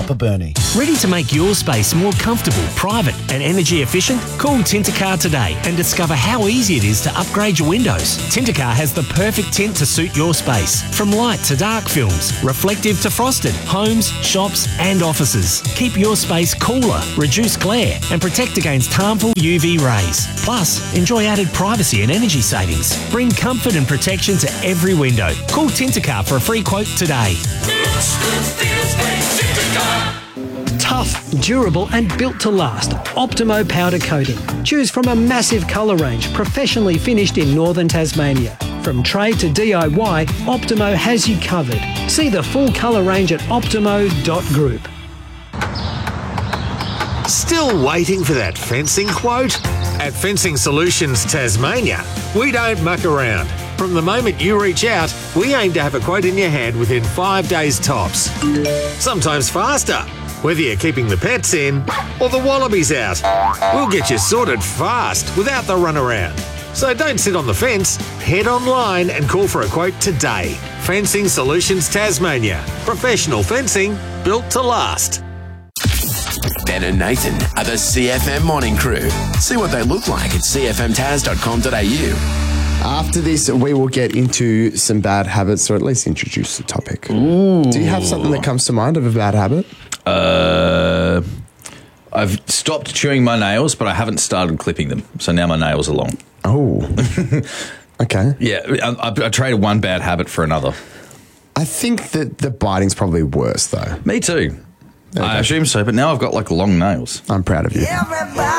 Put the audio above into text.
Upper Burnie. Ready to make your space more comfortable, private and energy efficient? Call Tintercar today and discover how easy it is to upgrade your windows. Tintercar has the perfect tint to suit your space. From light to dark films, reflective to frosted, homes, shops and offices. Keep your space cooler, reduce glare and protect against harmful UV rays. Plus, enjoy added privacy and energy savings. Bring comfort and protection to every window. Call Tintercar for a free quote today. Tough, durable and built to last. Optimo powder coating. Choose from a massive colour range professionally finished in northern Tasmania. From trade to DIY, Optimo has you covered. See the full colour range at optimo.group. Still waiting for that fencing quote? At Fencing Solutions Tasmania, we don't muck around. From the moment you reach out, we aim to have a quote in your hand within 5 days tops. Sometimes faster, whether you're keeping the pets in or the wallabies out. We'll get you sorted fast without the runaround. So don't sit on the fence, head online and call for a quote today. Fencing Solutions Tasmania. Professional fencing built to last. Ben and Nathan are the CFM Morning Crew. See what they look like at cfmtaz.com.au. After this, we will get into some bad habits, or at least introduce the topic. Ooh. Do you have something that comes to mind of a bad habit? I've stopped chewing my nails, but I haven't started clipping them. So now my nails are long. Oh. Okay. Yeah, I traded one bad habit for another. I think that the biting's probably worse, though. Me too. Okay. I assume so, but now I've got like long nails. I'm proud of you.